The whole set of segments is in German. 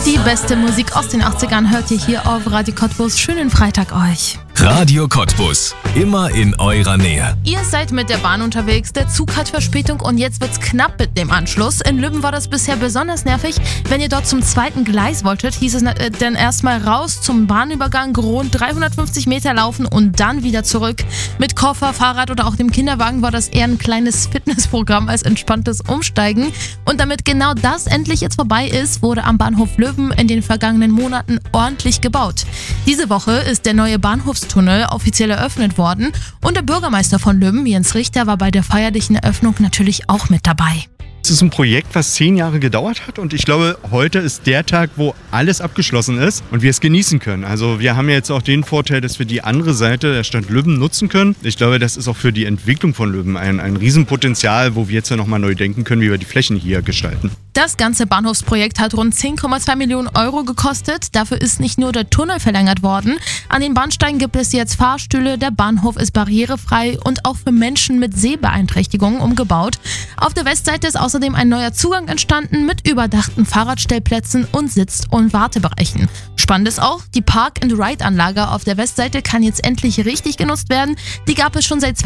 Die beste Musik aus den 80ern hört ihr hier auf Radio Cottbus. Schönen Freitag euch. Radio Cottbus, immer in eurer Nähe. Ihr seid mit der Bahn unterwegs, der Zug hat Verspätung und jetzt wird's knapp mit dem Anschluss. In Lübben war das bisher besonders nervig. Wenn ihr dort zum zweiten Gleis wolltet, hieß es dann erstmal raus zum Bahnübergang, rund 350 Meter laufen und dann wieder zurück. Mit Koffer, Fahrrad oder auch dem Kinderwagen war das eher ein kleines Fitnessprogramm als entspanntes Umsteigen. Und damit genau das endlich jetzt vorbei ist, wurde am Bahnhof Lübben in den vergangenen Monaten ordentlich gebaut. Diese Woche ist der neue Bahnhofstunnel offiziell eröffnet worden und der Bürgermeister von Lübben, Jens Richter, war bei der feierlichen Eröffnung natürlich auch mit dabei. Es ist ein Projekt, was 10 Jahre gedauert hat und ich glaube, heute ist der Tag, wo alles abgeschlossen ist und wir es genießen können. Also wir haben ja jetzt auch den Vorteil, dass wir die andere Seite der Stadt Lübben nutzen können. Ich glaube, das ist auch für die Entwicklung von Lübben ein Riesenpotenzial, wo wir jetzt ja nochmal neu denken können, wie wir die Flächen hier gestalten. Das ganze Bahnhofsprojekt hat rund 10,2 Millionen Euro gekostet. Dafür ist nicht nur der Tunnel verlängert worden. An den Bahnsteigen gibt es jetzt Fahrstühle, der Bahnhof ist barrierefrei und auch für Menschen mit Sehbeeinträchtigungen umgebaut. Auf der Westseite ist außerdem ein neuer Zugang entstanden mit überdachten Fahrradstellplätzen und Sitz- und Wartebereichen. Spannend ist auch, die Park-and-Ride-Anlage auf der Westseite kann jetzt endlich richtig genutzt werden. Die gab es schon seit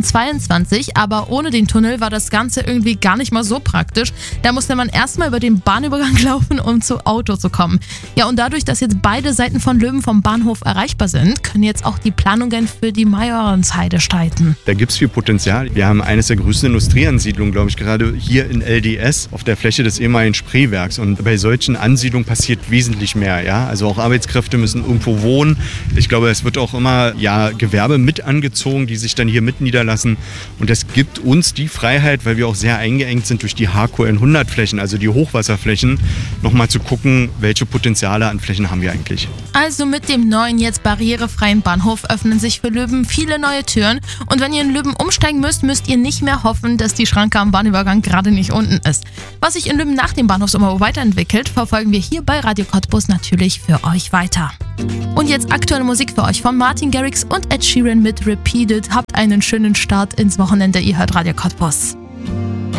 2022, aber ohne den Tunnel war das Ganze irgendwie gar nicht mal so praktisch. Da musste man erstmal über den Bahnübergang laufen, um zu Auto zu kommen. Ja, und dadurch, dass jetzt beide Seiten von Lübben vom Bahnhof erreichbar sind, können jetzt auch die Planungen für die Majoransheide starten. Da gibt es viel Potenzial. Wir haben eines der größten Industrieansiedlungen, glaube ich, gerade hier in LDS auf der Fläche des ehemaligen Spreewerks. Und bei solchen Ansiedlungen passiert wesentlich mehr. Ja? Also auch Arbeitskräfte müssen irgendwo wohnen. Ich glaube, es wird auch immer Gewerbe mit angezogen, die sich dann hier mit niederlassen. Und das gibt uns die Freiheit, weil wir auch sehr eingeengt sind durch die HQN 100 Flächen, also die Hochwasserflächen, nochmal zu gucken, welche Potenziale an Flächen haben wir eigentlich. Also mit dem neuen, jetzt barrierefreien Bahnhof öffnen sich für Lübben viele neue Türen. Und wenn ihr in Lübben umsteigen müsst ihr nicht mehr hoffen, dass die Schranke am Bahnübergang gerade nicht unten ist. Was sich in Lübben nach dem Bahnhofsumbau weiterentwickelt, verfolgen wir hier bei Radio Cottbus natürlich für euch weiter. Und jetzt aktuelle Musik für euch von Martin Garrix und Ed Sheeran mit Repeated. Habt einen schönen Start ins Wochenende. Ihr hört Radio Cottbus.